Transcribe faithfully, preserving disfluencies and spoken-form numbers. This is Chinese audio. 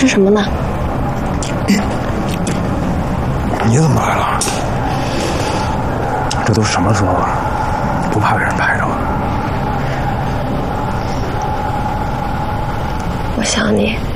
吃什么呢？ 你怎么来了？这都什么时候了，不怕被人拍着吗？ 我想你。